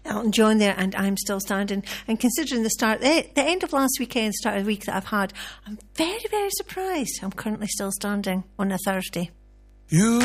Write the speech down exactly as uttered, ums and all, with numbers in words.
Elton John there, and I'm Still Standing. And considering the start, the, the end of last weekend, start of the week that I've had, I'm very, very surprised I'm currently still standing on a Thursday. You